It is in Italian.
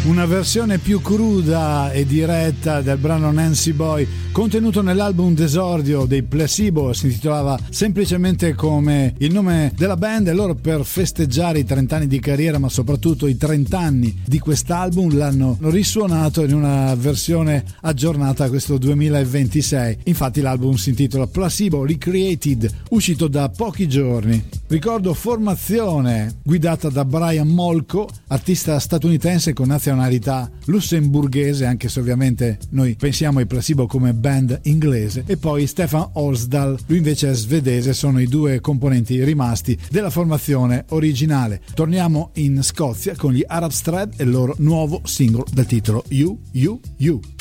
Una versione più cruda e diretta del brano Nancy Boy contenuto nell'album d'esordio dei Placebo, si intitolava semplicemente come il nome della band, e loro per festeggiare i 30 anni di carriera ma soprattutto i 30 anni di quest'album l'hanno risuonato in una versione aggiornata a questo 2026. Infatti l'album si intitola Placebo Recreated, uscito da pochi giorni. Ricordo formazione guidata da Brian Molko, artista statunitense con nazionalità lussemburghese, anche se ovviamente noi pensiamo ai Placebo come band inglese, e poi Stefan Olsdal, lui invece è svedese. Sono i due componenti rimasti della formazione originale. Torniamo in Scozia con gli Arab Strad e il loro nuovo singolo dal titolo You, You, You.